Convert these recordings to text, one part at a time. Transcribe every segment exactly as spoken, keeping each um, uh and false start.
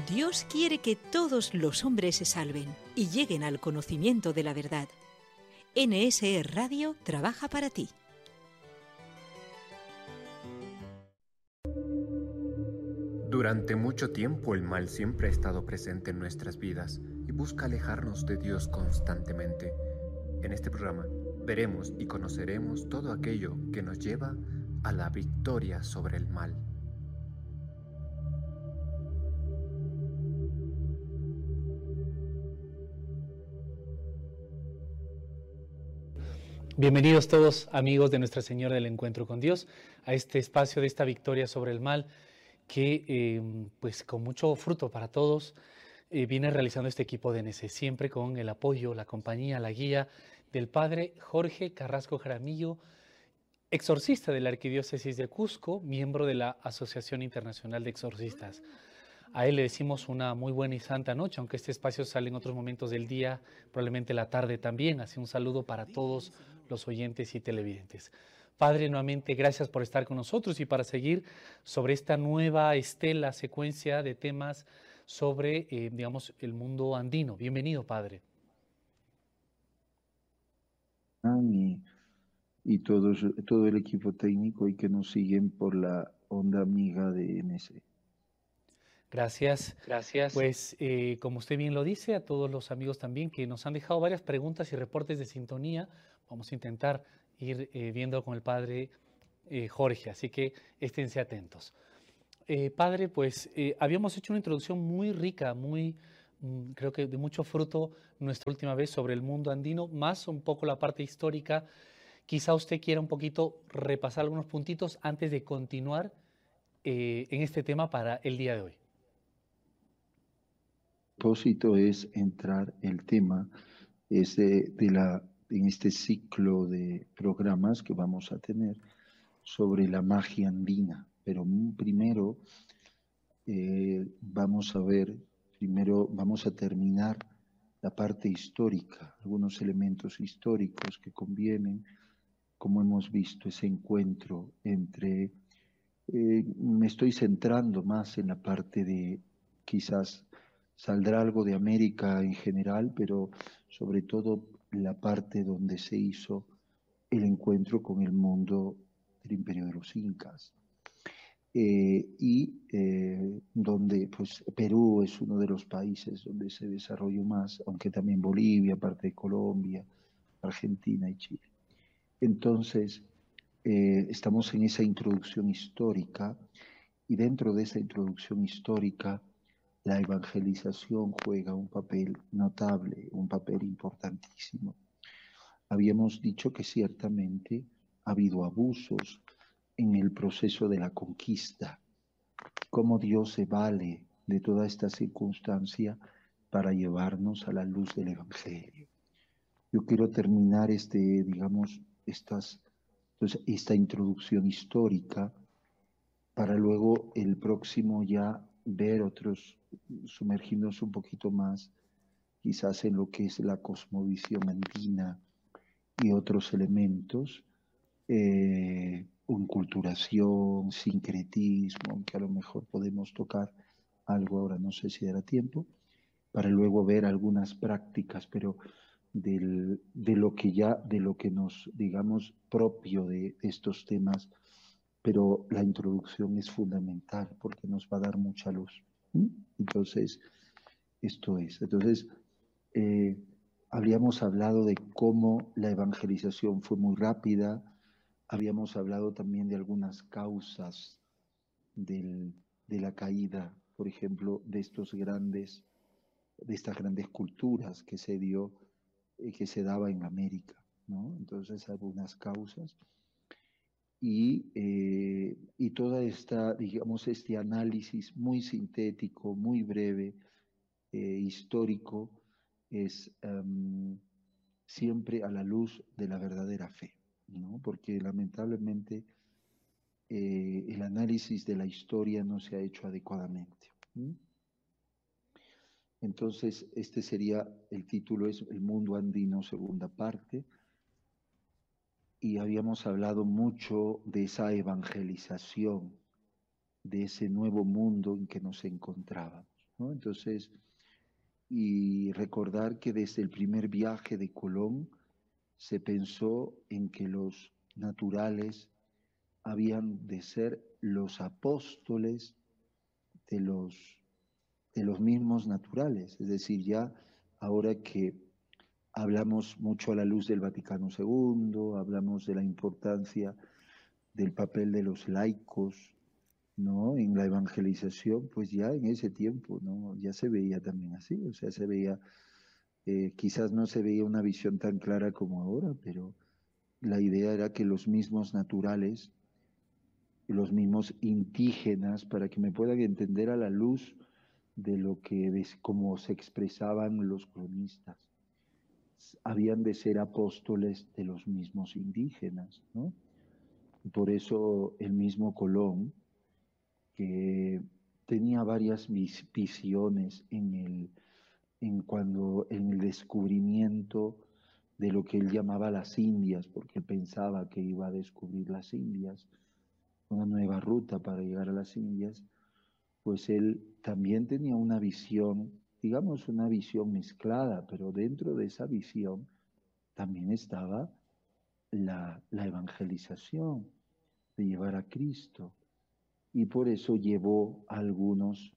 Dios quiere que todos los hombres se salven y lleguen al conocimiento de la verdad. N S E Radio trabaja para ti. Durante mucho tiempo el mal siempre ha estado presente en nuestras vidas y busca alejarnos de Dios constantemente. En este programa veremos y conoceremos todo aquello que nos lleva a la victoria sobre el mal. Bienvenidos todos, amigos de Nuestra Señora del Encuentro con Dios, a este espacio de esta victoria sobre el mal que, eh, pues con mucho fruto para todos, eh, viene realizando este equipo de N S, siempre con el apoyo, la compañía, la guía del Padre Jorge Carrasco Jaramillo, exorcista de la Arquidiócesis de Cusco, miembro de la Asociación Internacional de Exorcistas. A él le decimos una muy buena y santa noche, aunque este espacio sale en otros momentos del día, probablemente la tarde también. Así un saludo para todos los oyentes y televidentes. Padre, nuevamente gracias por estar con nosotros y para seguir sobre esta nueva estela, secuencia de temas sobre, eh, digamos, el mundo andino. Bienvenido, Padre. Y, y todos, todo el equipo técnico y que nos siguen por la onda amiga de N S. Gracias. Gracias. Pues, eh, como usted bien lo dice, a todos los amigos también que nos han dejado varias preguntas y reportes de sintonía, vamos a intentar ir eh, viendo con el Padre eh, Jorge, así que esténse atentos. Eh, padre, pues eh, habíamos hecho una introducción muy rica, muy, mm, creo que de mucho fruto nuestra última vez sobre el mundo andino, más un poco la parte histórica. Quizá usted quiera un poquito repasar algunos puntitos antes de continuar eh, en este tema para el día de hoy. El propósito es entrar, el tema es de, de la, en este ciclo de programas que vamos a tener sobre la magia andina, pero primero eh, vamos a ver, primero vamos a terminar la parte histórica, algunos elementos históricos que convienen, como hemos visto ese encuentro entre, eh, me estoy centrando más en la parte de quizás saldrá algo de América en general, pero sobre todo la parte donde se hizo el encuentro con el mundo del imperio de los incas. Eh, y eh, donde pues Perú es uno de los países donde se desarrolló más, aunque también Bolivia, parte de Colombia, Argentina y Chile. Entonces, eh, estamos en esa introducción histórica y dentro de esa introducción histórica la evangelización juega un papel notable, un papel importantísimo. Habíamos dicho que ciertamente ha habido abusos en el proceso de la conquista, cómo Dios se vale de toda esta circunstancia para llevarnos a la luz del Evangelio. Yo quiero terminar este, digamos, estas, entonces, esta introducción histórica para luego el próximo ya ver otros, sumergirnos un poquito más, quizás en lo que es la cosmovisión andina y otros elementos, eh, enculturación, sincretismo, aunque a lo mejor podemos tocar algo ahora, no sé si dará tiempo, para luego ver algunas prácticas, pero del, de lo que ya, de lo que nos, digamos, propio de estos temas, pero la introducción es fundamental porque nos va a dar mucha luz. ¿Mm? Entonces, esto es. Entonces, eh, habríamos hablado de cómo la evangelización fue muy rápida, habíamos hablado también de algunas causas del, de la caída, por ejemplo, de estos grandes, de estas grandes culturas que se dio, eh, que se daba en América, ¿no? Entonces, algunas causas. Y, eh, y toda esta, digamos, este análisis muy sintético, muy breve, eh, histórico, es um, siempre a la luz de la verdadera fe, ¿no? Porque lamentablemente eh, el análisis de la historia no se ha hecho adecuadamente. ¿Mm? Entonces, este sería, el título es El mundo andino, segunda parte, y habíamos hablado mucho de esa evangelización, de ese nuevo mundo en que nos encontrábamos. ¿no? Entonces, y recordar que desde el primer viaje de Colón se pensó en que los naturales habían de ser los apóstoles de los, de los mismos naturales. Es decir, ya ahora que hablamos mucho a la luz del Vaticano segundo, hablamos de la importancia del papel de los laicos, ¿no? En la evangelización, pues ya en ese tiempo, ¿no? Ya se veía también así, o sea, se veía, eh, quizás no se veía una visión tan clara como ahora, pero la idea era que los mismos naturales, los mismos indígenas, para que me puedan entender a la luz de lo que, de cómo se expresaban los cronistas, habían de ser apóstoles de los mismos indígenas, ¿no? Y por eso el mismo Colón, que tenía varias vis visiones en el, en cuando, en el descubrimiento de lo que él llamaba las Indias, porque él pensaba que iba a descubrir las Indias, una nueva ruta para llegar a las Indias, pues él también tenía una visión, digamos una visión mezclada, pero dentro de esa visión también estaba la, la evangelización, de llevar a Cristo. Y por eso llevó a algunos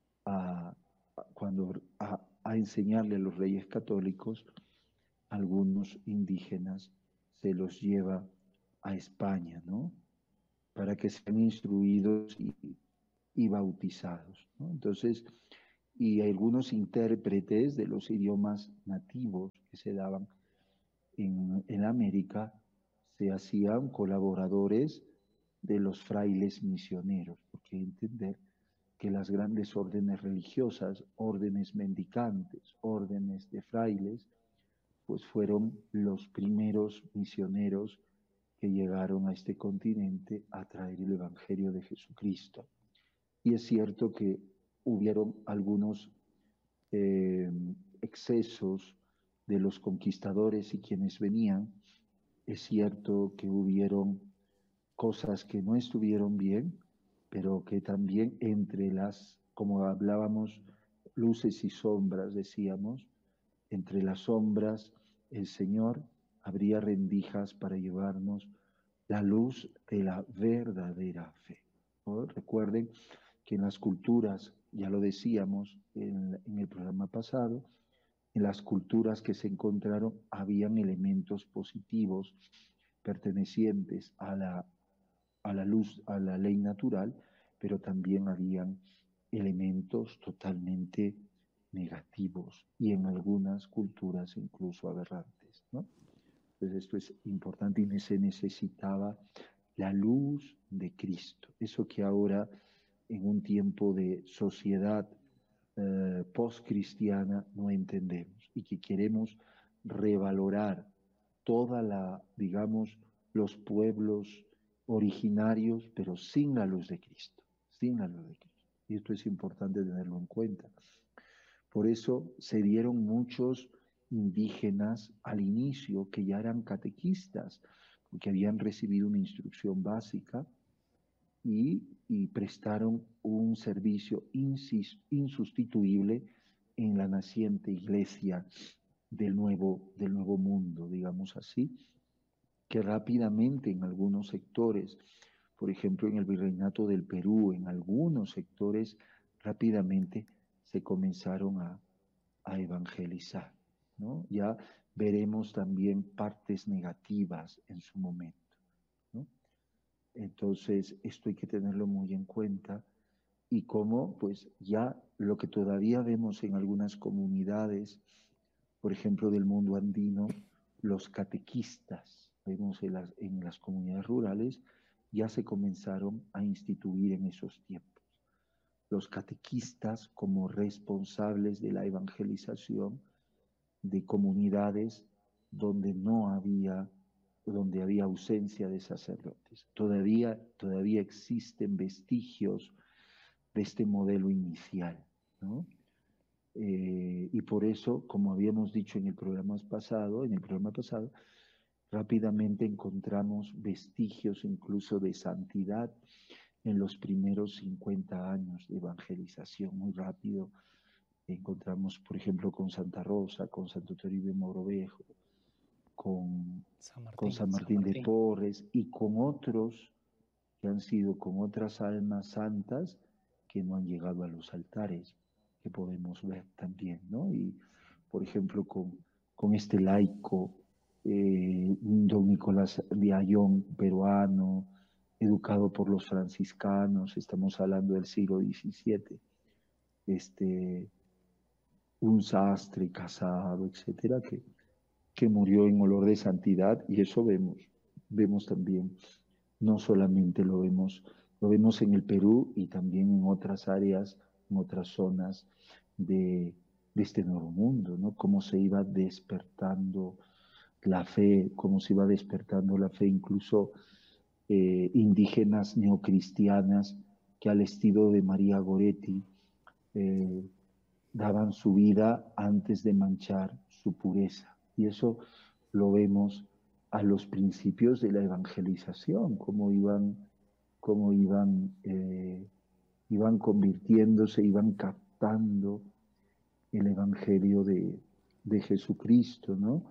a, a cuando, a, a enseñarle a los reyes católicos, algunos indígenas se los lleva a España, ¿no? Para que sean instruidos y, y bautizados, ¿no? Entonces, y algunos intérpretes de los idiomas nativos que se daban en, en América se hacían colaboradores de los frailes misioneros, porque hay que entender que las grandes órdenes religiosas, órdenes mendicantes, órdenes de frailes, pues fueron los primeros misioneros que llegaron a este continente a traer el Evangelio de Jesucristo. Y es cierto que hubieron algunos eh, excesos de los conquistadores y quienes venían. Es cierto que hubieron cosas que no estuvieron bien, pero que también entre las, como hablábamos, luces y sombras, decíamos, entre las sombras el Señor abría rendijas para llevarnos la luz de la verdadera fe, ¿no? Recuerden que en las culturas, ya lo decíamos en, en el programa pasado, en las culturas que se encontraron habían elementos positivos pertenecientes a la, a la luz, a la ley natural, pero también habían elementos totalmente negativos y en algunas culturas incluso aberrantes, ¿no? Entonces esto es importante y se necesitaba la luz de Cristo. Eso que ahora en un tiempo de sociedad eh, post-cristiana no entendemos y que queremos revalorar toda la, digamos, los pueblos originarios, pero sin la luz de Cristo, sin la luz de Cristo. Y esto es importante tenerlo en cuenta. Por eso se dieron muchos indígenas al inicio que ya eran catequistas, porque habían recibido una instrucción básica y, y prestaron un servicio insis, insustituible en la naciente iglesia del nuevo, del nuevo mundo, digamos así, que rápidamente en algunos sectores, por ejemplo en el Virreinato del Perú, en algunos sectores rápidamente se comenzaron a, a evangelizar, ¿no? Ya veremos también partes negativas en su momento, ¿no? Entonces, esto hay que tenerlo muy en cuenta y como pues ya lo que todavía vemos en algunas comunidades, por ejemplo del mundo andino, los catequistas, vemos en las, en las comunidades rurales, ya se comenzaron a instituir en esos tiempos. Los catequistas como responsables de la evangelización de comunidades donde no había, donde había ausencia de sacerdotes. Todavía, todavía existen vestigios de este modelo inicial, ¿no? Eh, y por eso, como habíamos dicho en el programa pasado, en el programa pasado, rápidamente encontramos vestigios incluso de santidad en los primeros cincuenta años de evangelización, muy rápido encontramos, por ejemplo, con Santa Rosa, con Santo Toribio Mogrovejo, con San Martín, con San Martín, San de Martín. Porres y con otros que han sido con otras almas santas que no han llegado a los altares, que podemos ver también, ¿no? Y, por ejemplo, con, con este laico, eh, don Nicolás de Ayón, peruano, educado por los franciscanos, estamos hablando del siglo diecisiete, este, un sastre casado, etcétera, que, que murió en olor de santidad, y eso vemos, vemos también, no solamente lo vemos, lo vemos en el Perú y también en otras áreas, en otras zonas de, de este nuevo mundo, ¿no? Cómo se iba despertando la fe, cómo se iba despertando la fe, incluso eh, indígenas neocristianas que al estilo de María Goretti eh, daban su vida antes de manchar su pureza. Y eso lo vemos a los principios de la evangelización, cómo iban, cómo iban, eh, iban convirtiéndose, iban captando el evangelio de, de Jesucristo, ¿no?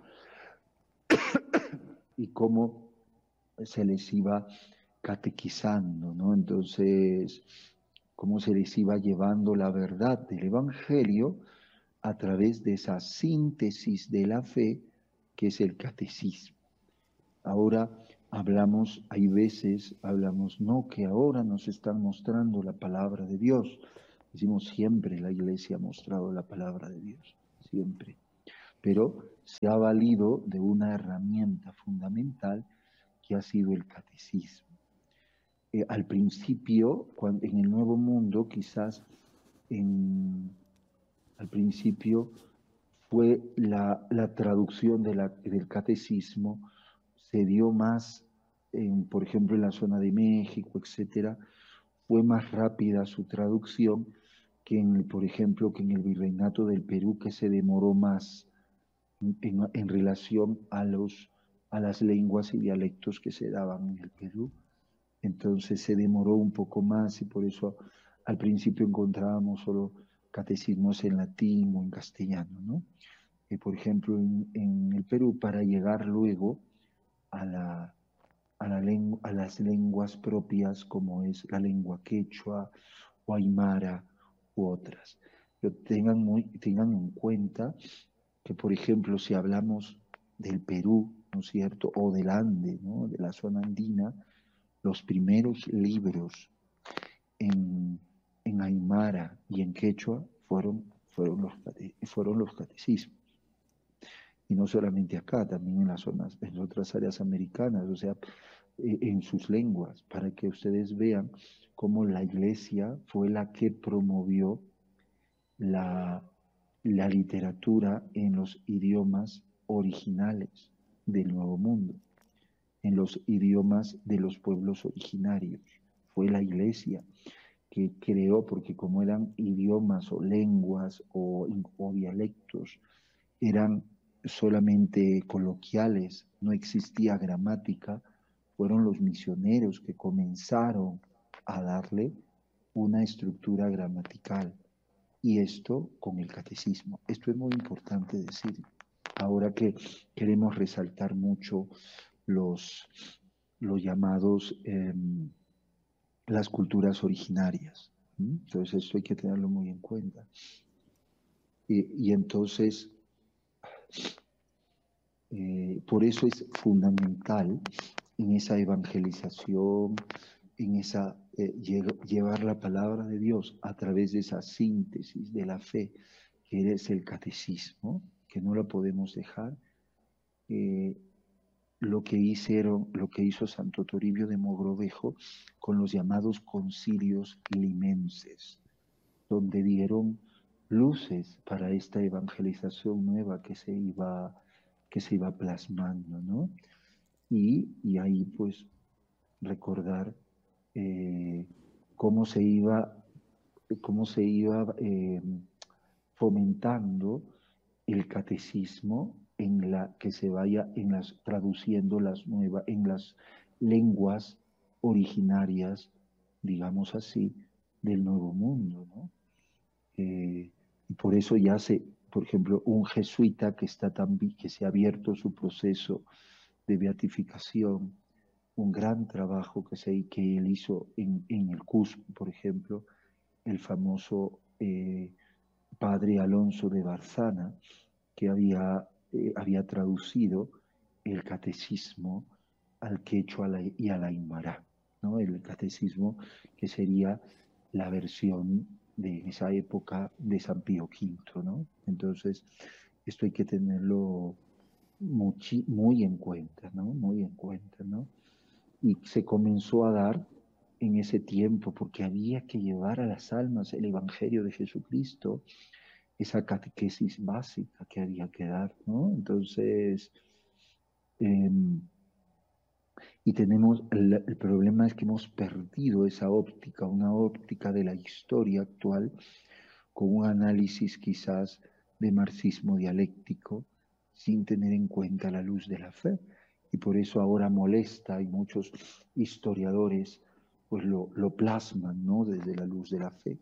Y cómo se les iba catequizando, ¿no? Entonces, cómo se les iba llevando la verdad del evangelio a través de esa síntesis de la fe que es el catecismo. Ahora hablamos, hay veces hablamos, no, que ahora nos están mostrando la palabra de Dios. Decimos siempre la Iglesia ha mostrado la palabra de Dios, siempre. Pero se ha valido de una herramienta fundamental que ha sido el catecismo. Eh, al principio, cuando, en el Nuevo Mundo, quizás en, al principio fue la, la traducción de la, del catecismo, se dio más, en, por ejemplo, en la zona de México, etcétera, fue más rápida su traducción que, en, por ejemplo, que en el Virreinato del Perú, que se demoró más en, en relación a, los, a las lenguas y dialectos que se daban en el Perú. Entonces se demoró un poco más y por eso al principio encontrábamos solo catecismos en latín o en castellano, ¿no? Y por ejemplo, en, en el Perú, para llegar luego a, la, a, la lengua, a las lenguas propias como es la lengua quechua o aymara u otras. Pero tengan, muy, tengan en cuenta que, por ejemplo, si hablamos del Perú, ¿no es cierto?, o del Ande, ¿no?, de la zona andina, los primeros libros en, en aymara y en quechua fueron, fueron, los, fueron los catecismos. Y no solamente acá, también en las zonas, en otras áreas americanas, o sea, en sus lenguas, para que ustedes vean cómo la Iglesia fue la que promovió la, la literatura en los idiomas originales del Nuevo Mundo, en los idiomas de los pueblos originarios. Fue la Iglesia que creó, porque como eran idiomas o lenguas o, o dialectos, eran solamente coloquiales, no existía gramática, fueron los misioneros que comenzaron a darle una estructura gramatical. Y esto con el catecismo. Esto es muy importante decir. Ahora que queremos resaltar mucho los, los llamados, eh, las culturas originarias. ¿Mm? Entonces esto hay que tenerlo muy en cuenta. Y, y entonces, eh, por eso es fundamental en esa evangelización, en esa eh, llevar la palabra de Dios a través de esa síntesis de la fe, que es el catecismo, que no lo podemos dejar. Eh, lo que hicieron, lo que hizo Santo Toribio de Mogrovejo con los llamados concilios limenses, donde dieron luces para esta evangelización nueva que se iba, que se iba plasmando, ¿no? Y, y ahí pues recordar eh, cómo se iba, cómo se iba eh, fomentando el catecismo en la que se vaya en las traduciendo las nuevas en las lenguas originarias, digamos así, del Nuevo Mundo, ¿no? Eh, y por eso ya se, por ejemplo, un jesuita que, está tan, que se ha abierto su proceso de beatificación, un gran trabajo que, se, que él hizo en, en el Cusco, por ejemplo, el famoso eh, padre Alonso de Barzana, que había, eh, había traducido el catecismo al quechua y al aymara, ¿no? El catecismo que sería la versión de esa época de San Pío quinto, ¿no? Entonces, esto hay que tenerlo muy, muy en cuenta, ¿no? Muy en cuenta, ¿no? Y se comenzó a dar en ese tiempo, porque había que llevar a las almas el Evangelio de Jesucristo, esa catequesis básica que había que dar, ¿no? Entonces, eh, y tenemos, el, el problema es que hemos perdido esa óptica, una óptica de la historia actual, con un análisis quizás de marxismo dialéctico, sin tener en cuenta la luz de la fe. Y por eso ahora molesta y muchos historiadores pues lo, lo plasman, ¿no? Desde la luz de la fe.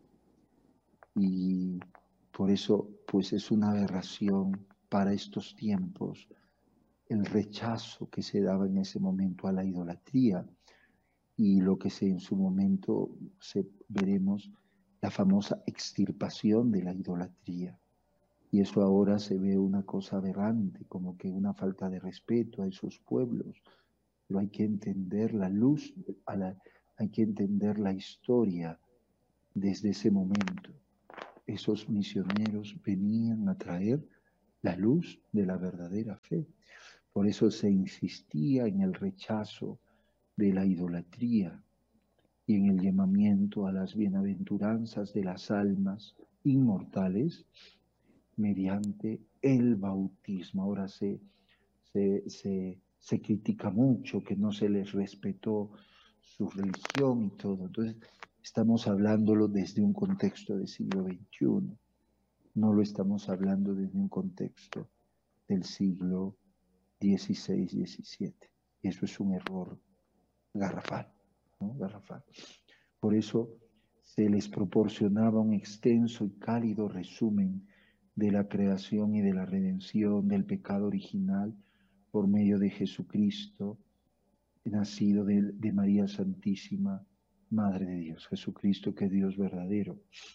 Y por eso pues es una aberración para estos tiempos el rechazo que se daba en ese momento a la idolatría y lo que se en su momento se, veremos la famosa extirpación de la idolatría. Y eso ahora se ve una cosa aberrante, como que una falta de respeto a esos pueblos. Pero hay que entender la luz, a la, hay que entender la historia desde ese momento. Esos misioneros venían a traer la luz de la verdadera fe. Por eso se insistía en el rechazo de la idolatría y en el llamamiento a las bienaventuranzas de las almas inmortales mediante el bautismo. Ahora se, se, se, se critica mucho que no se les respetó su religión y todo. Entonces, estamos hablándolo desde un contexto del siglo veintiuno. No lo estamos hablando desde un contexto del siglo dieciséis, diecisiete. Y eso es un error garrafal, ¿no? Garrafal. Por eso se les proporcionaba un extenso y cálido resumen de la creación y de la redención del pecado original por medio de Jesucristo, nacido de, de María Santísima, Madre de Dios. Jesucristo, que es Dios verdadero.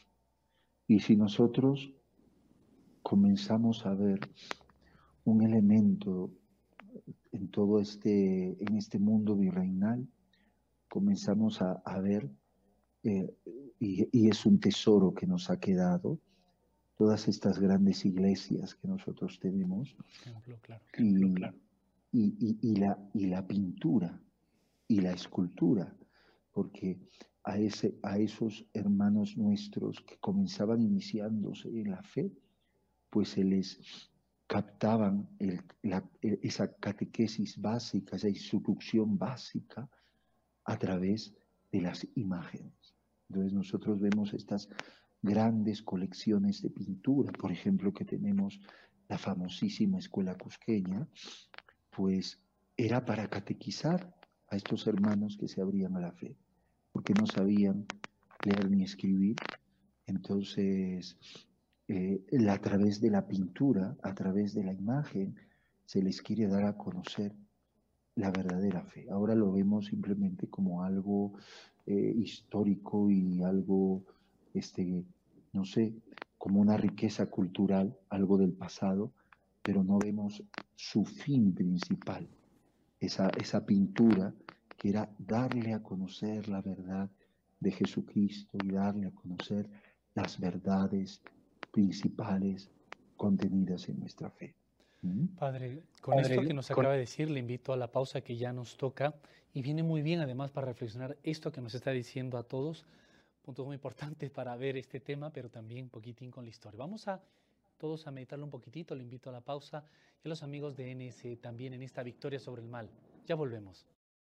Y si nosotros comenzamos a ver un elemento en todo este, en este mundo virreinal, comenzamos a, a ver, eh, y, y es un tesoro que nos ha quedado, todas estas grandes iglesias que nosotros tenemos, Ejemplo, claro. y, Ejemplo, claro. Y, y, y, la, y la pintura y la escultura, porque a, ese, a esos hermanos nuestros que comenzaban iniciándose en la fe, pues se les captaban el, la, esa catequesis básica, esa instrucción básica a través de las imágenes. Entonces nosotros vemos estas grandes colecciones de pintura, por ejemplo, que tenemos la famosísima Escuela Cusqueña, pues era para catequizar a estos hermanos que se abrían a la fe, porque no sabían leer ni escribir. Entonces, eh, a través de la pintura, a través de la imagen, se les quiere dar a conocer la verdadera fe. Ahora lo vemos simplemente como algo eh, histórico y algo, este, no sé, como una riqueza cultural, algo del pasado, pero no vemos su fin principal, esa, esa pintura que era darle a conocer la verdad de Jesucristo y darle a conocer las verdades principales contenidas en nuestra fe. ¿Mm? Padre, con Padre, esto que nos acaba de decir, le invito a la pausa que ya nos toca y viene muy bien además para reflexionar esto que nos está diciendo a todos, puntos muy importantes para ver este tema, pero también un poquitín con la historia. Vamos a todos a meditarlo un poquitito, le invito a la pausa y a los amigos de N S también en esta victoria sobre el mal. Ya volvemos.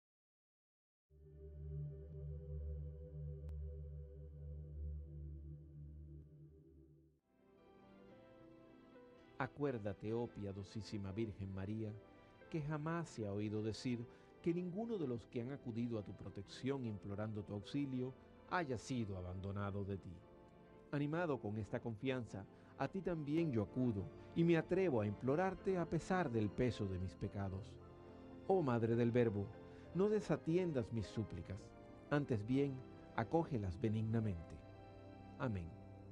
Acuérdate, oh piadosísima Virgen María, que jamás se ha oído decir que ninguno de los que han acudido a tu protección implorando tu auxilio haya sido abandonado de ti. Animado con esta confianza, a ti también yo acudo y me atrevo a implorarte a pesar del peso de mis pecados. Oh Madre del Verbo, no desatiendas mis súplicas, antes bien, acógelas benignamente. Amén.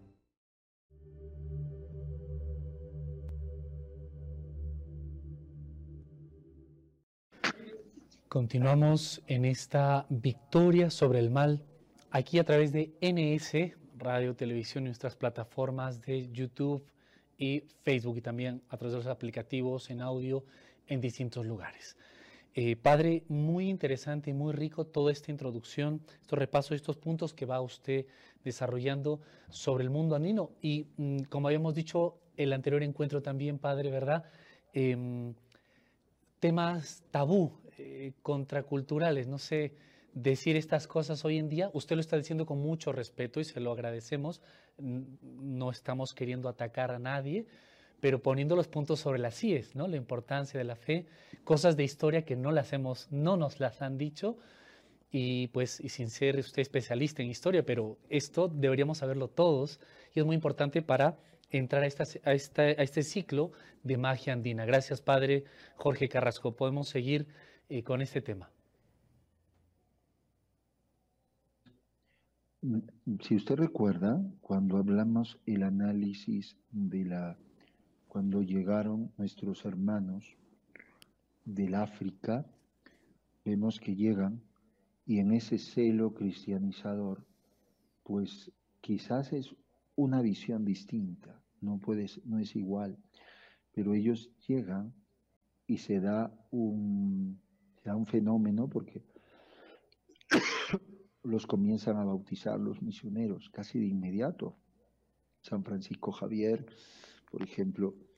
Continuamos en esta victoria sobre el mal, aquí a través de N S, Radio, Televisión y nuestras plataformas de YouTube y Facebook, y también a través de los aplicativos en audio en distintos lugares. Eh, padre, muy interesante y muy rico toda esta introducción, estos repasos, estos puntos que va usted desarrollando sobre el mundo andino. Y mm, como habíamos dicho el anterior encuentro también, padre, ¿verdad? Eh, temas tabú, eh, contraculturales, no sé, decir estas cosas hoy en día. Usted lo está diciendo con mucho respeto y se lo agradecemos. No estamos queriendo atacar a nadie, pero poniendo los puntos sobre las íes, ¿no? La importancia de la fe, cosas de historia que no las hemos, no nos las han dicho, y pues, y sin ser usted especialista en historia, pero esto deberíamos saberlo todos, y es muy importante para entrar a, esta, a, esta, a este ciclo de magia andina. Gracias, padre Jorge Carrasco. Podemos seguir eh, con este tema. Si usted recuerda, cuando hablamos el análisis de la, cuando llegaron nuestros hermanos del África, vemos que llegan y en ese celo cristianizador, pues quizás es una visión distinta, no, puede, no es igual, pero ellos llegan y se da un, se da un fenómeno porque los comienzan a bautizar los misioneros casi de inmediato. San Francisco Javier, por ejemplo,